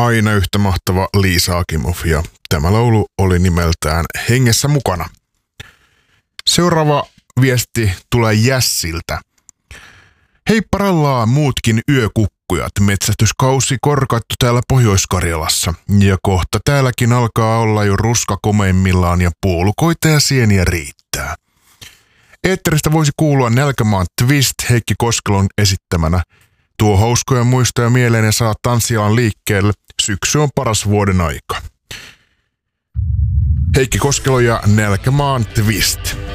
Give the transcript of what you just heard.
aina yhtä mahtava Liisa Akimov ja tämä laulu oli nimeltään Hengessä mukana. Seuraava viesti tulee Jässiltä. Hei parallaa muutkin yökukkujat, metsästyskausi korkattu täällä Pohjois-Karjalassa ja kohta täälläkin alkaa olla jo ruska komeimmillaan ja puolukoita ja sieniä riittää. Eetteristä voisi kuulua Nälkämaan Twist Heikki Koskelon esittämänä. Tuo hauskoja muistoja mieleen ja saa tanssialan liikkeelle. Syksy on paras vuoden aika. Heikki Koskelo ja Nälkämaan Twist.